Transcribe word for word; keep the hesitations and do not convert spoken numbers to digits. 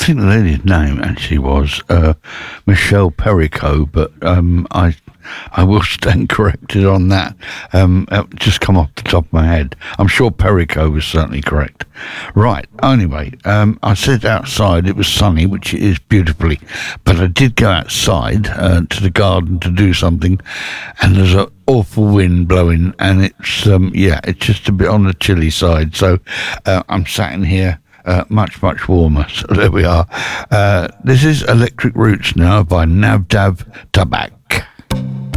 think the lady's name actually was uh, Michelle Perico, but um, I I will stand corrected on that. Um, it just come off the top of my head. I'm sure Perico was certainly correct. Right. Anyway, um, I said outside it was sunny, which it is beautifully, but I did go outside uh, to the garden to do something, and there's an awful wind blowing, and it's um, yeah, it's just a bit on the chilly side. So uh, I'm sat in here. Uh, much, much warmer. So there we are. Uh, this is Electric Roots now by Navdav Tabak.